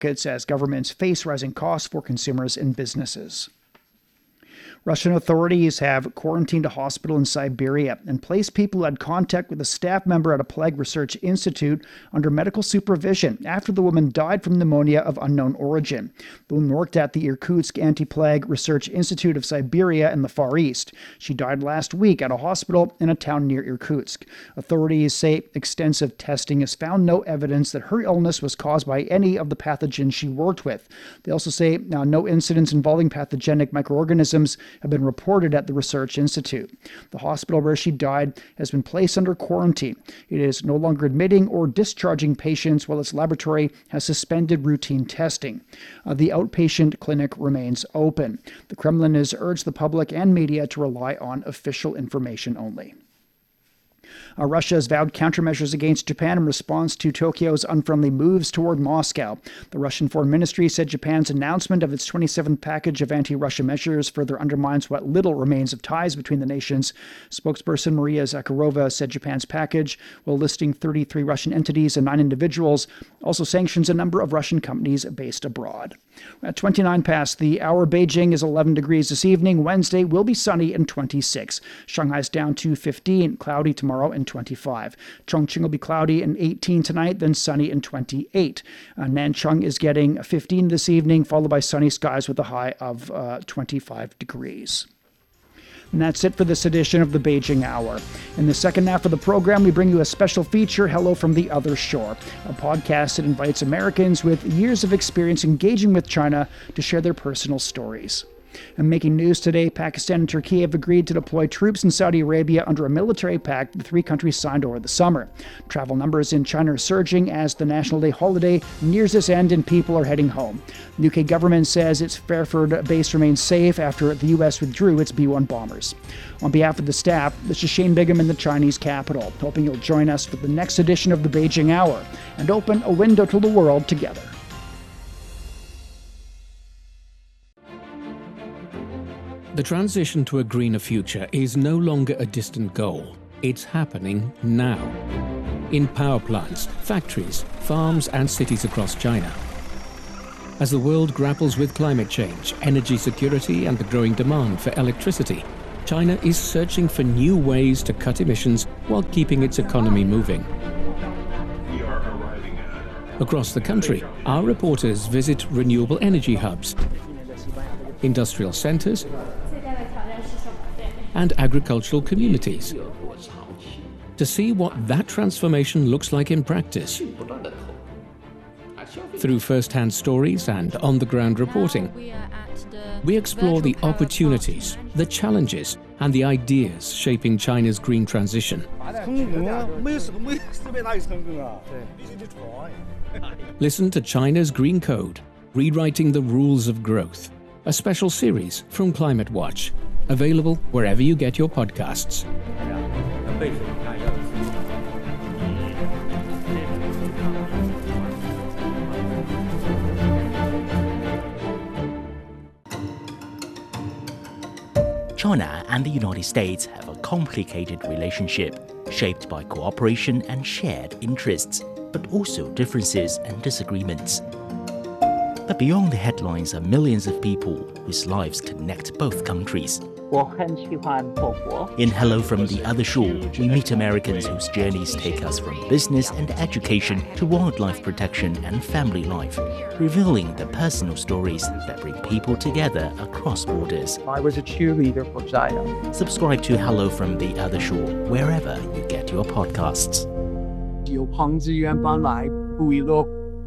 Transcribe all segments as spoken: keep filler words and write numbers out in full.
markets as governments face rising costs for consumers and businesses. Russian authorities have quarantined a hospital in Siberia and placed people who had contact with a staff member at a plague research institute under medical supervision after the woman died from pneumonia of unknown origin. The woman worked at the Irkutsk Anti-Plague Research Institute of Siberia in the Far East. She died last week at a hospital in a town near Irkutsk. Authorities say extensive testing has found no evidence that her illness was caused by any of the pathogens she worked with. They also say uh, no incidents involving pathogenic microorganisms have been reported at the research institute. The hospital where she died has been placed under quarantine. It is no longer admitting or discharging patients while its laboratory has suspended routine testing. Uh, the outpatient clinic remains open. The Kremlin has urged the public and media to rely on official information only. Uh, Russia has vowed countermeasures against Japan in response to Tokyo's unfriendly moves toward Moscow. The Russian Foreign Ministry said Japan's announcement of its twenty-seventh package of anti-Russia measures further undermines what little remains of ties between the nations. Spokesperson Maria Zakharova said Japan's package, while listing thirty-three Russian entities and nine individuals, also sanctions a number of Russian companies based abroad. At twenty-nine past the hour, Beijing is eleven degrees this evening. Wednesday will be sunny and twenty-six. Shanghai's down to fifteen, cloudy tomorrow and twenty-five. Chongqing will be cloudy and eighteen tonight, then sunny and twenty-eight. Uh, Nanchang is getting fifteen this evening, followed by sunny skies with a high of uh, twenty-five degrees. And that's it for this edition of the Beijing Hour. In the second half of the program, we bring you a special feature, Hello from the Other Shore, a podcast that invites Americans with years of experience engaging with China to share their personal stories. And making news today, Pakistan and Turkey have agreed to deploy troops in Saudi Arabia under a military pact the three countries signed over the summer. Travel numbers in China are surging as the National Day holiday nears its end and people are heading home. The U K government says its Fairford base remains safe after the U S withdrew its B one bombers. On behalf of the staff, this is Shane Bigham in the Chinese capital, hoping you'll join us for the next edition of the Beijing Hour and open a window to the world together. The transition to a greener future is no longer a distant goal. It's happening now. In power plants, factories, farms, and cities across China. As the world grapples with climate change, energy security, and the growing demand for electricity, China is searching for new ways to cut emissions while keeping its economy moving. Across the country, our reporters visit renewable energy hubs, industrial centers, and agricultural communities to see what that transformation looks like in practice. Through first-hand stories and on-the-ground reporting, we explore the opportunities, the challenges, and the ideas shaping China's green transition. Listen to China's Green Code, Rewriting the Rules of Growth, a special series from Climate Watch, available wherever you get your podcasts. China and the United States have a complicated relationship, shaped by cooperation and shared interests, but also differences and disagreements. But beyond the headlines are millions of people whose lives connect both countries. In Hello from the Other Shore, we meet Americans whose journeys take us from business and education to wildlife protection and family life, revealing the personal stories that bring people together across borders. I was a cheerleader for China. Subscribe to Hello from the Other Shore wherever you get your podcasts. 有朋自远方来，不亦乐乎。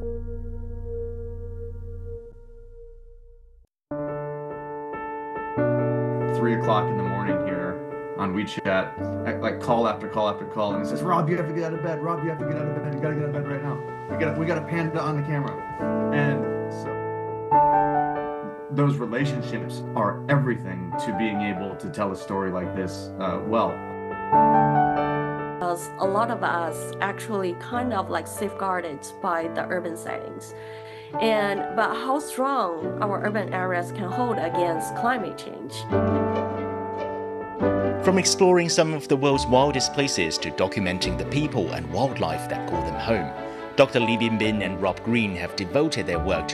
Three o'clock in the morning here on WeChat, like call after call after call, and he says, "Rob, you have to get out of bed. Rob, you have to get out of bed. You gotta get out of bed right now. We got we got a panda on the camera." And so those relationships are everything to being able to tell a story like this uh, well. A lot of us actually kind of like safeguarded by the urban settings. And but how strong our urban areas can hold against climate change. From exploring some of the world's wildest places to documenting the people and wildlife that call them home, Doctor Li Binbin and Rob Green have devoted their work to